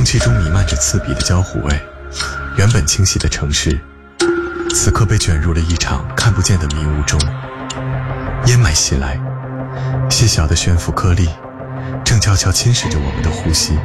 气中弥漫着刺鼻的焦糊味，原本清晰的城市此刻被卷入了一场看不见的迷雾中。烟霾袭来，细小的悬浮颗粒正悄悄侵蚀着我们的呼吸。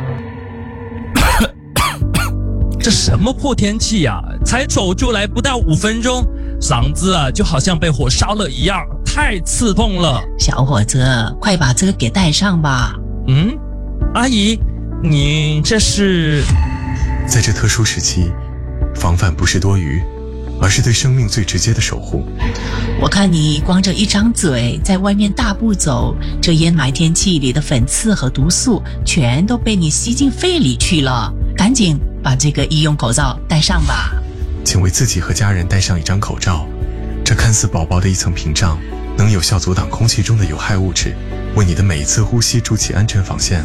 这什么破天气呀，才走出来不到5分钟，嗓子就好像被火烧了一样，太刺痛了。 小伙子，快把这个给带上吧。 阿姨，你这是？ 在这特殊时期，防范不是多余，而是对生命最直接的守护。 我看你光着一张嘴在外面大步走，这烟霾天气里的粉刺和毒素全都被你吸进肺里去了，赶紧把这个医用口罩戴上吧。 请为自己和家人戴上一张口罩，这看似薄薄的一层屏障，能有效阻挡空气中的有害物质，为你的每一次呼吸筑起安全防线。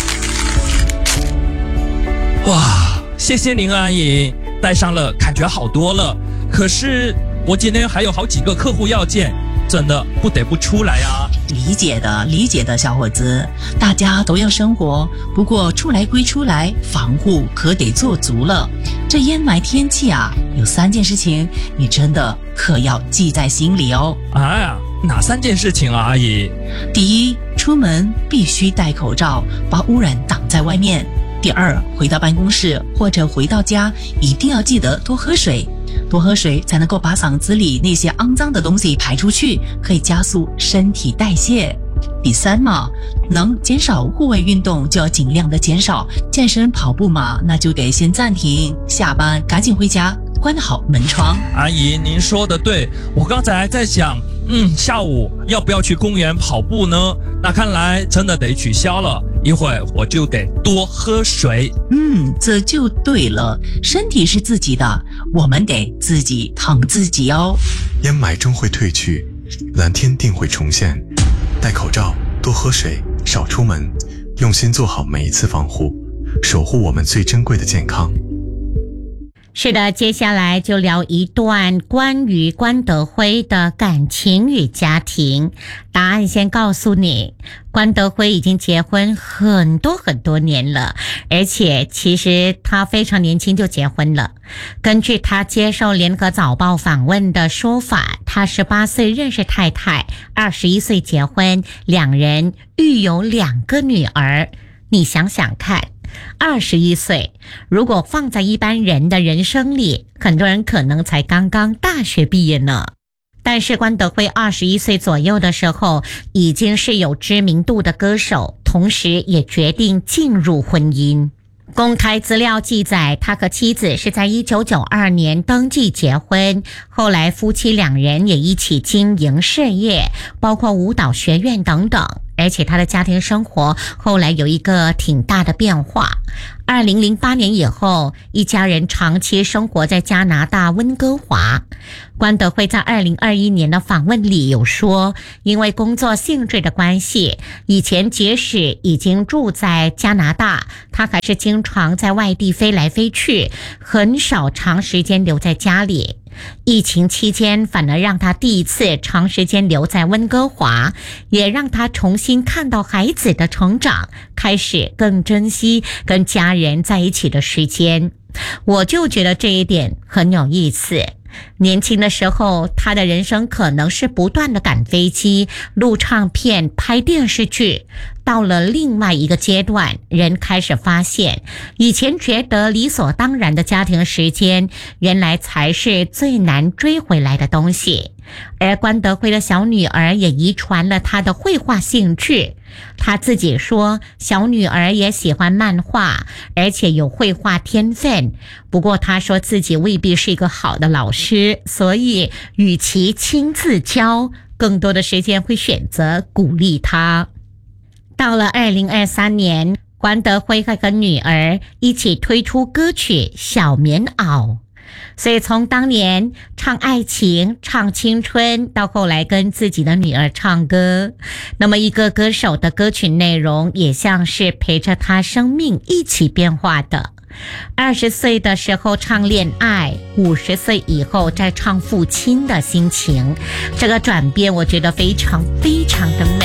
哇，谢谢您阿姨，戴上了感觉好多了。可是我今天还有好几个客户要见，真的不得不出来啊。 理解的小伙子，大家都要生活，不过出来归出来，防护可得做足了。这烟霾天气啊，有3件事情你真的可要记在心里哦。 哪3件事情啊阿姨？ 第一，出门必须戴口罩，把污染挡在外面。第二，回到办公室或者回到家，一定要记得多喝水，多喝水才能够把嗓子里那些肮脏的东西排出去，可以加速身体代谢。第三嘛，能减少户外运动就要尽量的减少，健身跑步嘛，那就得先暂停，下班赶紧回家，关好门窗。 阿姨您说的对，我刚才还在想下午要不要去公园跑步呢？那看来真的得取消了，一会儿我就得多喝水。 这就对了，身体是自己的，我们得自己疼自己哦。 烟霾终会退去，蓝天定会重现。戴口罩，多喝水，少出门，用心做好每一次防护，守护我们最珍贵的健康。 是的，接下来就聊一段关于关德辉的感情与家庭。答案先告诉你，关德辉已经结婚很多年了，而且其实他非常年轻就结婚了。根据他接受联合早报访问的说法，他18岁认识太太，21岁结婚，2人育有2个女儿。你想想看，21岁，如果放在一般人的人生里，很多人可能才刚刚大学毕业呢。但是关德辉21岁左右的时候，已经是有知名度的歌手，同时也决定进入婚姻。公开资料记载，他和妻子是在1992年登记结婚，后来夫妻2人也一起经营事业，包括舞蹈学院等等。而且他的家庭生活后来有一个挺大的变化。2008年以后，一家人长期生活在加拿大温哥华。关德辉在2021年的访问里有说，因为工作性质的关系，以前即使已经住在加拿大，他还是经常在外地飞来飞去，很少长时间留在家里。疫情期间反而让他第一次长时间留在温哥华，也让他重新看到孩子的成长，开始更珍惜跟家人在一起的时间。我就觉得这一点很有意思。年轻的时候，他的人生可能是不断的赶飞机、录唱片、拍电视剧。到了另外一个阶段，人开始发现，以前觉得理所当然的家庭时间，原来才是最难追回来的东西。而关德辉的小女儿也遗传了他的绘画兴趣。他自己说，小女儿也喜欢漫画，而且有绘画天分。不过他说自己未必是一个好的老师，所以与其亲自教，更多的时间会选择鼓励他。到了2023年，关德辉会和女儿一起推出歌曲《小棉袄》。所以从当年唱爱情、唱青春，到后来跟自己的女儿唱歌，那么一个歌手的歌曲内容也像是陪着他生命一起变化的。20岁的时候唱恋爱，50岁以后再唱父亲的心情，这个转变我觉得非常的美。